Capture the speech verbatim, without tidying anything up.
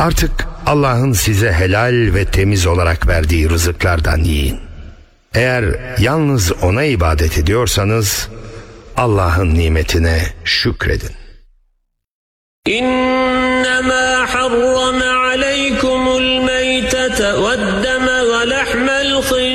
Artık Allah'ın size helal ve temiz olarak verdiği rızıklardan yiyin. Eğer yalnız ona ibadet ediyorsanız Allah'ın nimetine şükredin. İnnemâ harrama aleykumul meytete ve